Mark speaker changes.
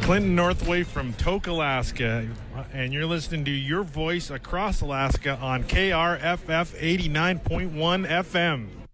Speaker 1: Clinton Northway from Tok, Alaska, and you're listening to Your Voice Across Alaska on KRFF 89.1 FM.